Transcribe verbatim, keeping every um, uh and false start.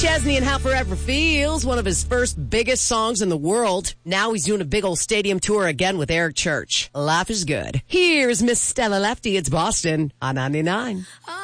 Chesney and How Forever Feels, one of his first biggest songs in the world. Now he's doing a big old stadium tour again with Eric Church. Life is good. Here's Miss Stella Lefty. It's Boston on ninety-nine.